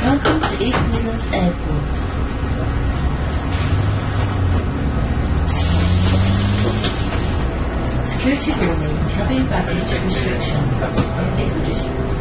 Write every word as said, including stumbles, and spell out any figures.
Welcome to East Midlands Airport. Security warning, cabin baggage restrictions.